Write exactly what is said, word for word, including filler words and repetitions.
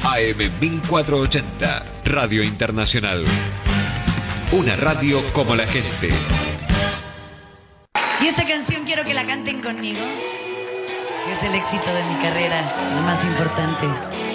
A M mil cuatrocientos ochenta, Radio Internacional. Una radio como la gente. Y esta canción quiero que la canten conmigo, que es el éxito de mi carrera, el más importante.